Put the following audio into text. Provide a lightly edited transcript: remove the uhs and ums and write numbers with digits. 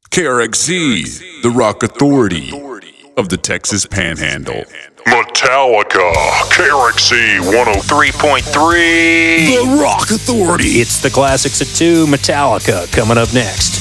KRXZ, the rock authority of the Texas Panhandle. Metallica, KRXZ 103.3. The rock authority. It's the Classics at 2, Metallica, coming up next.